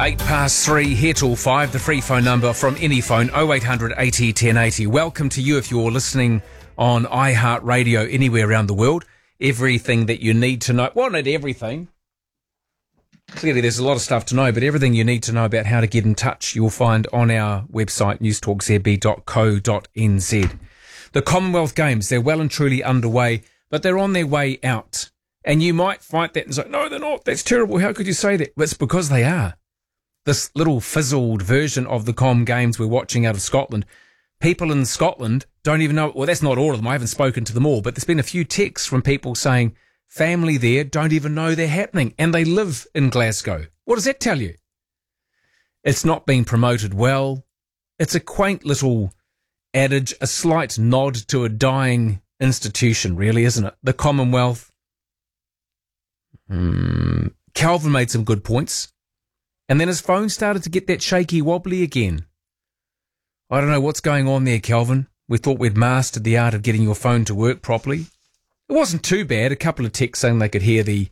3 here till 5, the free phone number from any phone, 0800 80 1080. Welcome to you if you're listening on iHeartRadio anywhere around the world. Everything that you need to know. Well, not everything. Clearly there's a lot of stuff to know, but everything you need to know about how to get in touch you'll find on our website, newstalkzb.co.nz. The Commonwealth Games, they're well and truly underway, but they're on their way out. And you might fight that and say, no, they're not. That's terrible. How could you say that? Well, it's because they are. This little fizzled version of the Com Games we're watching out of Scotland, people in Scotland don't even know. Well, that's not all of them. I haven't spoken to them all, but there's been a few texts from people saying family there don't even know they're happening, and they live in Glasgow. What does that tell you? It's not being promoted well. It's a quaint little adage, a slight nod to a dying institution, really, isn't it? The Commonwealth. Calvin made some good points. And then his phone started to get that shaky wobbly again. I don't know what's going on there, Calvin. We thought we'd mastered the art of getting your phone to work properly. It wasn't too bad. A couple of texts saying they could hear the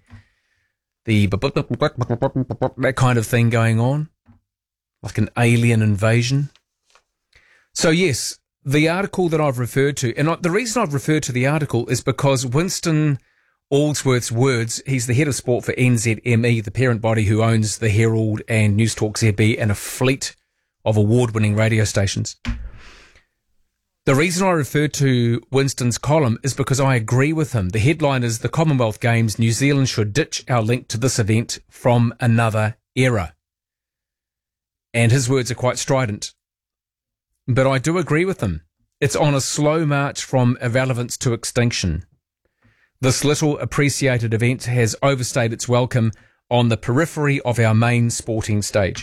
that kind of thing going on, like an alien invasion. So yes, the article that I've referred to, and the reason I've referred to the article is because Winston Aldsworth's words, he's the head of sport for NZME, the parent body who owns the Herald and Newstalk ZB and a fleet of award-winning radio stations. The reason I referred to Winston's column is because I agree with him. The headline is, the Commonwealth Games, New Zealand should ditch our link to this event from another era. And his words are quite strident. But I do agree with him. It's on a slow march from irrelevance to extinction. This little appreciated event has overstayed its welcome on the periphery of our main sporting stage.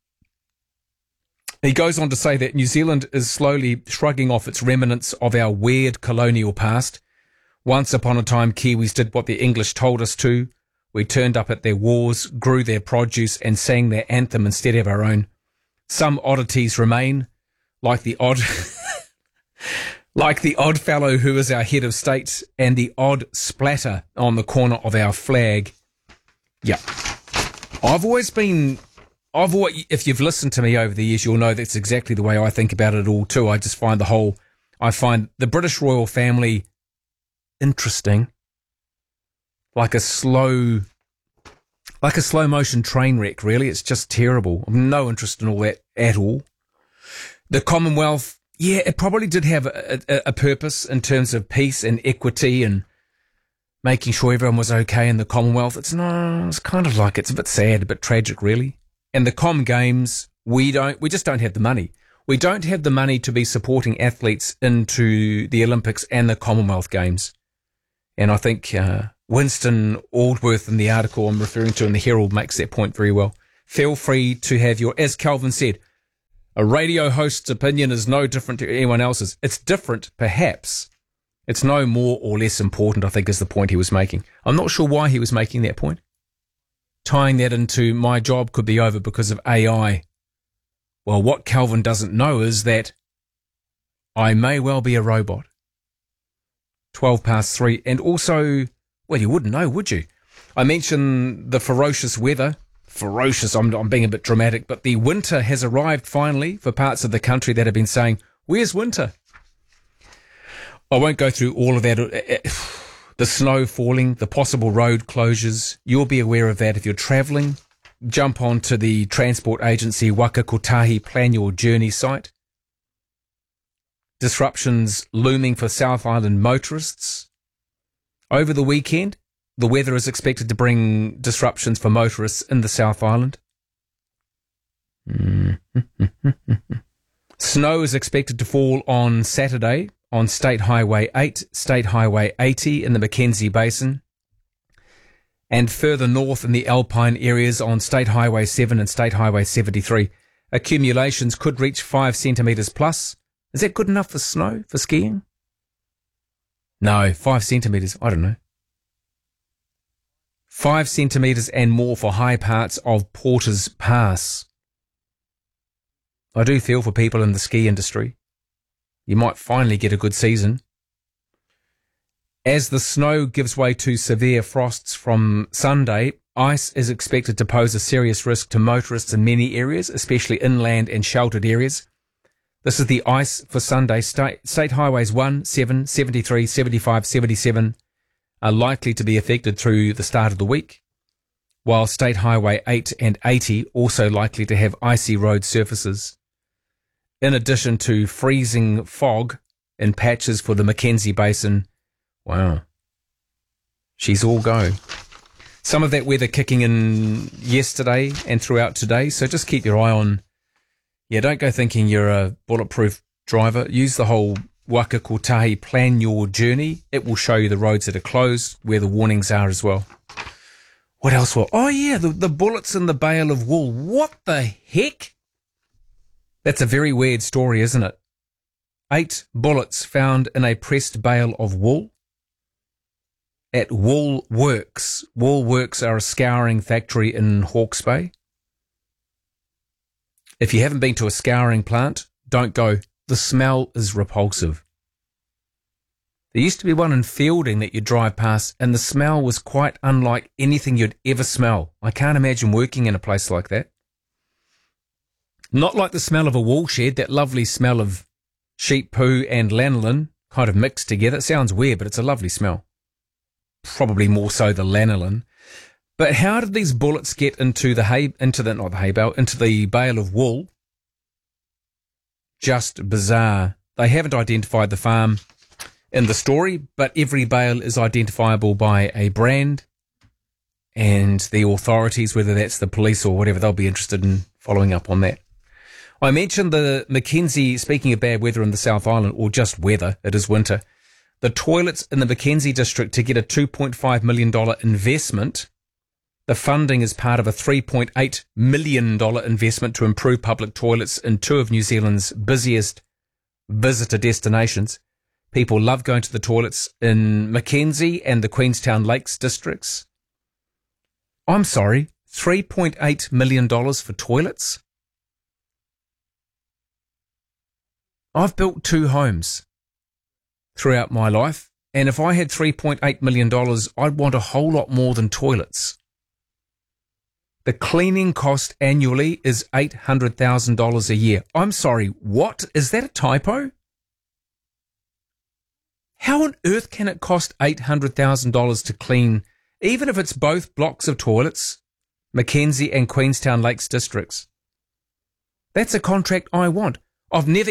He goes on to say that New Zealand is slowly shrugging off its remnants of our weird colonial past. Once upon a time, Kiwis did what the English told us to. We turned up at their wars, grew their produce, and sang their anthem instead of our own. Some oddities remain, like the odd... like the odd fellow who is our head of state and the odd splatter on the corner of our flag. Yeah. If you've listened to me over the years, you'll know that's exactly the way I think about it all too. I just find I find the British royal family interesting. Like a slow motion train wreck, really. It's just terrible. I've no interest in all that at all. The Commonwealth, yeah, it probably did have a purpose in terms of peace and equity and making sure everyone was okay in the Commonwealth. It's kind of like, it's a bit sad, a bit tragic, really. And the Com Games, we just don't have the money. We don't have the money to be supporting athletes into the Olympics and the Commonwealth Games. And I think Winston Aldworth in the article I'm referring to in the Herald makes that point very well. Feel free to have as Calvin said, a radio host's opinion is no different to anyone else's. It's different, perhaps. It's no more or less important, I think, is the point he was making. I'm not sure why he was making that point. Tying that into my job could be over because of AI. Well, what Calvin doesn't know is that I may well be a robot. 3. And also, well, you wouldn't know, would you? I mentioned the ferocious weather. Ferocious, I'm being a bit dramatic, but the winter has arrived finally for parts of the country that have been saying, where's winter? I won't go through all of that. The snow falling, the possible road closures. You'll be aware of that if you're travelling. Jump onto the transport agency Waka Kotahi Plan Your Journey site. Disruptions looming for South Island motorists. Over the weekend, the weather is expected to bring disruptions for motorists in the South Island. Snow is expected to fall on Saturday on State Highway 8, State Highway 80 in the Mackenzie Basin, and further north in the Alpine areas on State Highway 7 and State Highway 73. Accumulations could reach 5 centimetres plus. Is that good enough for snow, for skiing? No, 5 centimetres, I don't know. 5 centimetres and more for high parts of Porter's Pass. I do feel for people in the ski industry. You might finally get a good season. As the snow gives way to severe frosts from Sunday, ice is expected to pose a serious risk to motorists in many areas, especially inland and sheltered areas. This is the ice for Sunday. State highways 1, 7, 73, 75, 77 are likely to be affected through the start of the week, while State Highway 8 and 80 also likely to have icy road surfaces, in addition to freezing fog in patches for the Mackenzie Basin. Wow. She's all go. Some of that weather kicking in yesterday and throughout today, so just keep your eye on. Yeah, don't go thinking you're a bulletproof driver. Use the whole Waka Kotahi plan your journey. It will show you the roads that are closed, where the warnings are as well. What else? Oh yeah, the bullets in the bale of wool. What the heck? That's a very weird story, isn't it? 8 bullets found in a pressed bale of wool at Woolworks. Woolworks are a scouring factory in Hawke's Bay. If you haven't been to a scouring plant, don't go. The smell is repulsive. There used to be one in Fielding that you drive past, and the smell was quite unlike anything you'd ever smell. I can't imagine working in a place like that. Not like the smell of a wool shed, that lovely smell of sheep poo and lanolin kind of mixed together. It sounds weird, but it's a lovely smell. Probably more so the lanolin. But how did these bullets get into the bale of wool? Just bizarre. They haven't identified the farm in the story, but every bale is identifiable by a brand, and the authorities, whether that's the police or whatever, they'll be interested in following up on that. I mentioned the Mackenzie, speaking of bad weather in the South Island, or just weather, it is winter, the toilets in the Mackenzie district to get a $2.5 million investment. The funding is part of a $3.8 million investment to improve public toilets in 2 of New Zealand's busiest visitor destinations. People love going to the toilets in Mackenzie and the Queenstown Lakes districts. I'm sorry, $3.8 million for toilets? I've built 2 homes throughout my life, and if I had $3.8 million, I'd want a whole lot more than toilets. The cleaning cost annually is $800,000 a year. I'm sorry, what? Is that a typo? How on earth can it cost $800,000 to clean, even if it's both blocks of toilets, Mackenzie and Queenstown Lakes districts? That's a contract I want. I've never,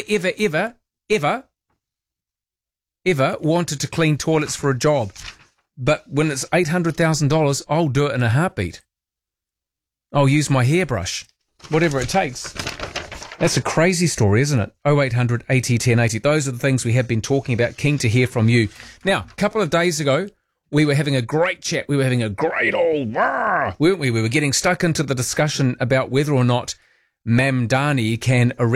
ever wanted to clean toilets for a job. But when it's $800,000, I'll do it in a heartbeat. I'll use my hairbrush, whatever it takes. That's a crazy story, isn't it? 0800 80 1080. Those are the things we have been talking about. Keen to hear from you. Now, a couple of days ago, we were having a great chat. We were having a great old weren't we? We were getting stuck into the discussion about whether or not Mamdani can